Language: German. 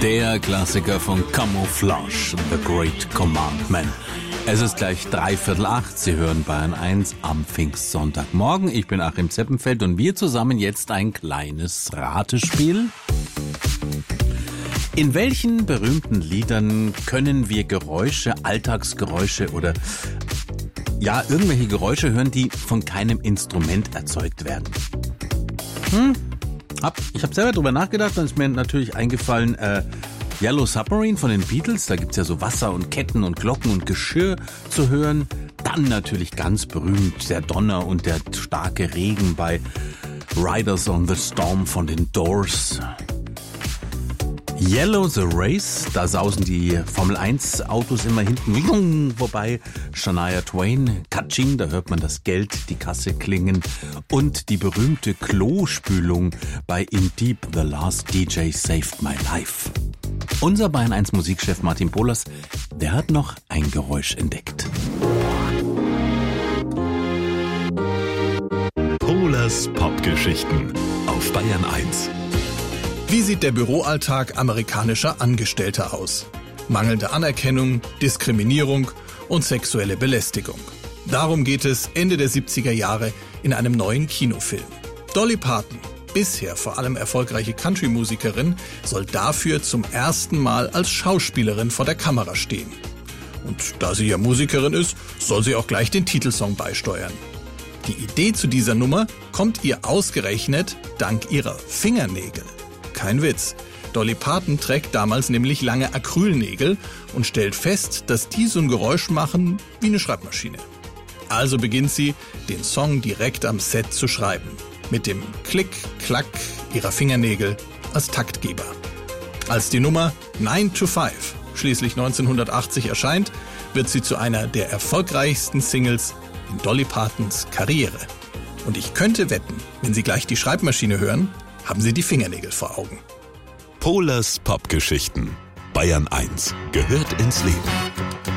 Der Klassiker von Camouflage, The Great Commandment. Es ist gleich 7:45. Sie hören Bayern 1 am Pfingstsonntagmorgen. Ich bin Achim Zeppenfeld und wir zusammen jetzt ein kleines Ratespiel. In welchen berühmten Liedern können wir Geräusche, Alltagsgeräusche oder irgendwelche Geräusche hören, die von keinem Instrument erzeugt werden? Ich habe selber drüber nachgedacht, dann ist mir natürlich eingefallen, Yellow Submarine von den Beatles, da gibt's ja so Wasser und Ketten und Glocken und Geschirr zu hören. Dann natürlich ganz berühmt der Donner und der starke Regen bei Riders on the Storm von den Doors. Yellow the Race, da sausen die Formel-1-Autos immer hinten vorbei. Shania Twain, Katsching, da hört man das Geld, die Kasse klingen. Und die berühmte Klospülung bei In Deep, The Last DJ Saved My Life. Unser Bayern 1 Musikchef Martin Pohlers, der hat noch ein Geräusch entdeckt. Pohlers Popgeschichten auf Bayern 1. Wie sieht der Büroalltag amerikanischer Angestellter aus? Mangelnde Anerkennung, Diskriminierung und sexuelle Belästigung. Darum geht es Ende der 70er Jahre in einem neuen Kinofilm. Dolly Parton, bisher vor allem erfolgreiche Country-Musikerin, soll dafür zum ersten Mal als Schauspielerin vor der Kamera stehen. Und da sie ja Musikerin ist, soll sie auch gleich den Titelsong beisteuern. Die Idee zu dieser Nummer kommt ihr ausgerechnet dank ihrer Fingernägel. Kein Witz. Dolly Parton trägt damals nämlich lange Acrylnägel und stellt fest, dass die so ein Geräusch machen wie eine Schreibmaschine. Also beginnt sie, den Song direkt am Set zu schreiben. Mit dem Klick-Klack ihrer Fingernägel als Taktgeber. Als die Nummer 9 to 5 schließlich 1980 erscheint, wird sie zu einer der erfolgreichsten Singles in Dolly Partons Karriere. Und ich könnte wetten, wenn Sie gleich die Schreibmaschine hören, haben Sie die Fingernägel vor Augen. Pohlers Popgeschichten. Bayern 1 gehört ins Leben.